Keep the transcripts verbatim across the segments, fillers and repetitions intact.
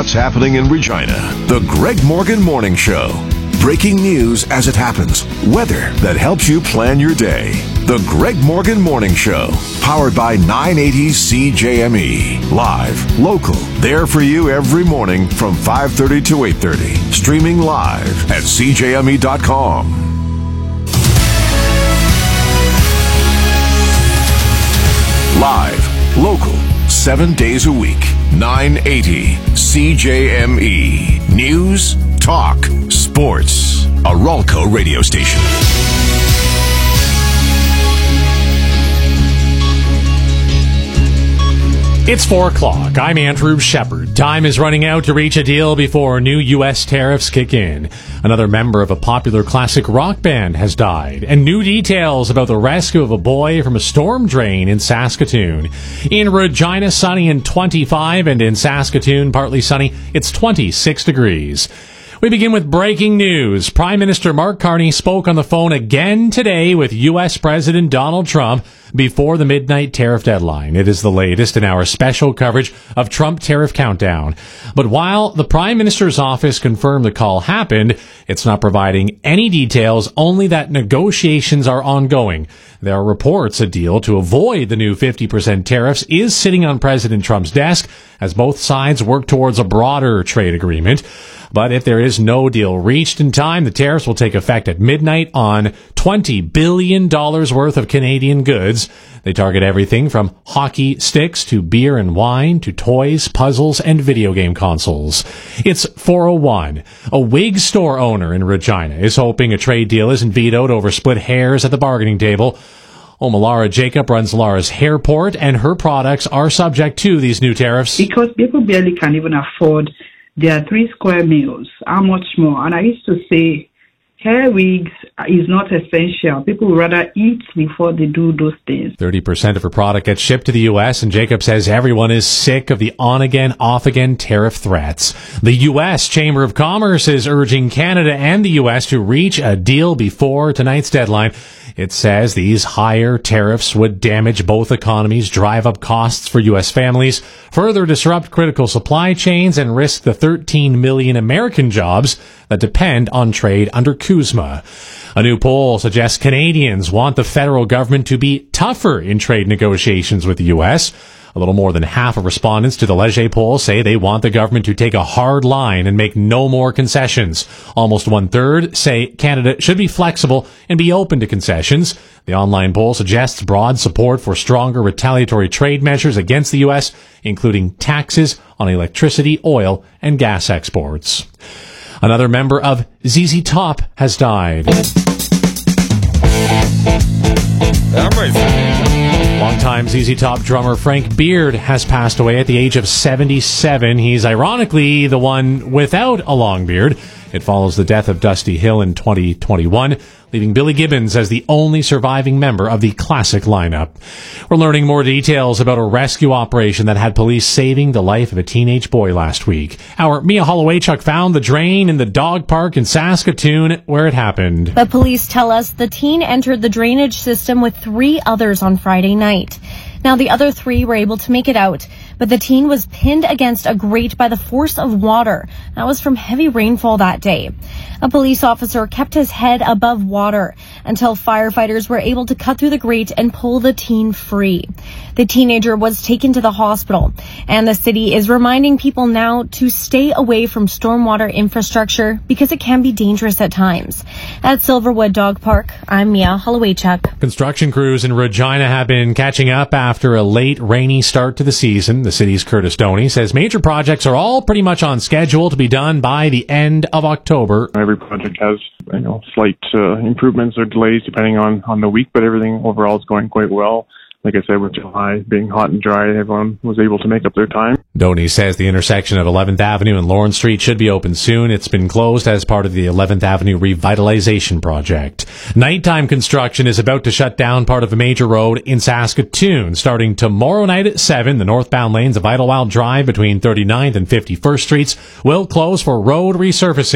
what's happening in Regina. The Greg Morgan Morning Show. Breaking news as it happens. Weather that helps you plan your day. The Greg Morgan Morning Show. Powered by nine eighty C J M E. Live, local, there for you every morning from five thirty to eight thirty. Streaming live at C J M E dot com. Live, local, seven days a week. nine eighty C J M E. News, talk, sports. A Ralco radio station. It's four o'clock. I'm Andrew Shepard. Time is running out to reach a deal before new U S tariffs kick in. Another member of a popular classic rock band has died, and new details about the rescue of a boy from a storm drain in Saskatoon. In Regina, sunny and twenty-five, and in Saskatoon, partly sunny, it's twenty-six degrees. We begin with breaking news. Prime Minister Mark Carney spoke on the phone again today with U S President Donald Trump before the midnight tariff deadline. It is the latest in our special coverage of Trump Tariff Countdown. But while the Prime Minister's office confirmed the call happened, it's not providing any details, only that negotiations are ongoing. There are reports a deal to avoid the new fifty percent tariffs is sitting on President Trump's desk as both sides work towards a broader trade agreement. But if there is no deal reached in time, the tariffs will take effect at midnight on twenty billion dollars worth of Canadian goods. They target everything from hockey sticks to beer and wine to toys, puzzles, and video game consoles. It's four oh one. A wig store owner in Regina is hoping a trade deal isn't vetoed over split hairs at the bargaining table. Omalara Jacob runs Lara's Hairport, and her products are subject to these new tariffs. Because people barely can even afford their three square meals. How much more? And I used to say, hair wigs is not essential. People would rather eat before they do those things. thirty percent of her product gets shipped to the U S, and Jacob says everyone is sick of the on-again, off-again tariff threats. The U S Chamber of Commerce is urging Canada and the U S to reach a deal before tonight's deadline. It says these higher tariffs would damage both economies, drive up costs for U S families, further disrupt critical supply chains, and risk the thirteen million American jobs that depend on trade under CUSMA. A new poll suggests Canadians want the federal government to be tougher in trade negotiations with the U S. A little more than half of respondents to the Leger poll say they want the government to take a hard line and make no more concessions. Almost one-third say Canada should be flexible and be open to concessions. The online poll suggests broad support for stronger retaliatory trade measures against the U S, including taxes on electricity, oil, and gas exports. Another member of Z Z Top has died. Longtime Z Z Top drummer Frank Beard has passed away at the age of seventy-seven. He's ironically the one without a long beard. It follows the death of Dusty Hill in twenty twenty-one, leaving Billy Gibbons as the only surviving member of the classic lineup. We're learning more details about a rescue operation that had police saving the life of a teenage boy last week. Our Mia Hollowaychuk found the drain in the dog park in Saskatoon where it happened. But police tell us the teen entered the drainage system with three others on Friday night. Now, the other three were able to make it out, but the teen was pinned against a grate by the force of water. That was from heavy rainfall that day. A police officer kept his head above water until firefighters were able to cut through the grate and pull the teen free. The teenager was taken to the hospital, and the city is reminding people now to stay away from stormwater infrastructure because it can be dangerous at times. At Silverwood Dog Park, I'm Mia Hollowaychuk. Construction crews in Regina have been catching up after a late rainy start to the season. The city's Curtis Doney says major projects are all pretty much on schedule to be done by the end of October. Every project has, you know, slight uh, improvements or delays depending on, on the week, but everything overall is going quite well. Like I said, with July being hot and dry, everyone was able to make up their time. Doney says the intersection of eleventh Avenue and Lawrence Street should be open soon. It's been closed as part of the eleventh Avenue revitalization project. Nighttime construction is about to shut down part of a major road in Saskatoon. Starting tomorrow night at seven, the northbound lanes of Idlewild Drive between thirty-ninth and fifty-first Streets will close for road resurfacing.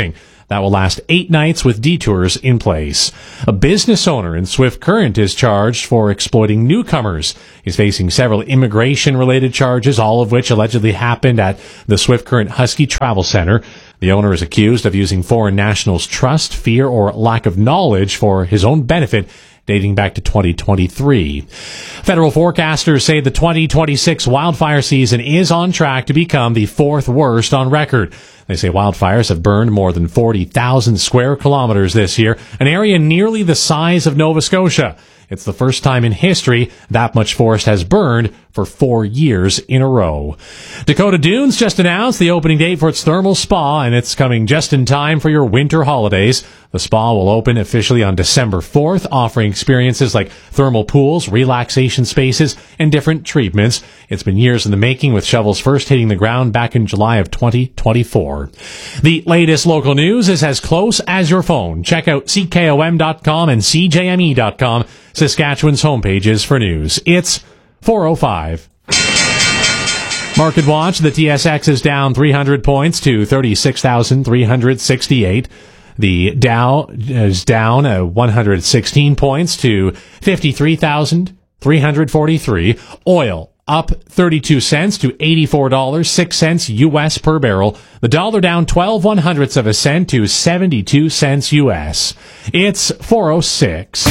That will last eight nights with detours in place. A business owner in Swift Current is charged for exploiting newcomers. He's facing several immigration-related charges, all of which allegedly happened at the Swift Current Husky Travel Center. The owner is accused of using foreign nationals' trust, fear, or lack of knowledge for his own benefit, dating back to twenty twenty-three. Federal forecasters say the twenty twenty-six wildfire season is on track to become the fourth worst on record. They say wildfires have burned more than forty thousand square kilometers this year, an area nearly the size of Nova Scotia. It's the first time in history that much forest has burned for four years in a row. Dakota Dunes just announced the opening date for its thermal spa, and it's coming just in time for your winter holidays. The spa will open officially on December fourth, offering experiences like thermal pools, relaxation spaces, and different treatments. It's been years in the making, with shovels first hitting the ground back in July of twenty twenty-four. The latest local news is as close as your phone. Check out C K O M dot com and C J M E dot com, Saskatchewan's homepages for news. It's four oh five. Market watch, the T S X is down three hundred points to thirty-six thousand three hundred sixty-eight. The Dow is down uh, one hundred sixteen points to fifty-three thousand three hundred forty-three. Oil up thirty-two cents to eighty-four dollars and six cents U S per barrel. The dollar down twelve one hundredths of a cent to seventy-two cents U S. It's four oh six.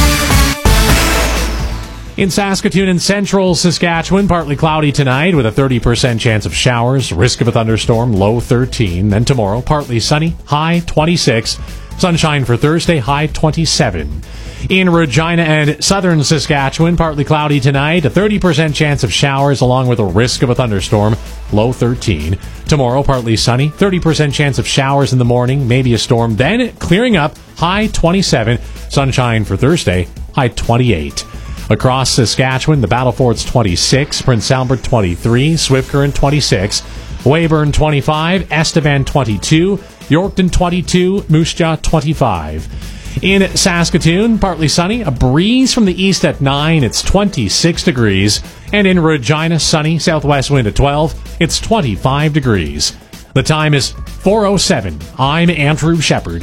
In Saskatoon and central Saskatchewan, partly cloudy tonight with a thirty percent chance of showers, risk of a thunderstorm, low thirteen. Then tomorrow, partly sunny, high twenty-six. Sunshine for Thursday, high twenty-seven. In Regina and southern Saskatchewan, partly cloudy tonight, a thirty percent chance of showers along with a risk of a thunderstorm, low thirteen. Tomorrow, partly sunny, thirty percent chance of showers in the morning, maybe a storm, then clearing up, high twenty-seven. Sunshine for Thursday, high twenty-eight. Across Saskatchewan, the Battlefords twenty-six, Prince Albert twenty-three, Swift Current twenty-six, Weyburn twenty-five, Estevan twenty-two, Yorkton twenty-two, Moose Jaw twenty-five. In Saskatoon, partly sunny, a breeze from the east at nine, it's twenty-six degrees. And in Regina, sunny, southwest wind at twelve, it's twenty-five degrees. The time is four oh seven. I'm Andrew Shepard.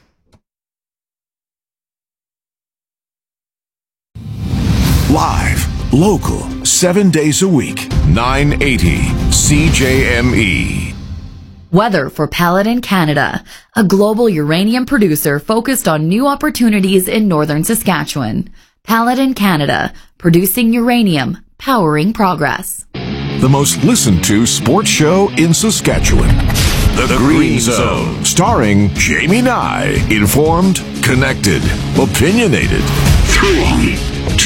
Live, local, seven days a week, nine eighty C J M E. Weather for Paladin Canada, a global uranium producer focused on new opportunities in northern Saskatchewan. Paladin Canada, producing uranium, powering progress. The most listened to sports show in Saskatchewan. The, the Green Zone, starring Jamie Nye. Informed, connected, opinionated. Three, two,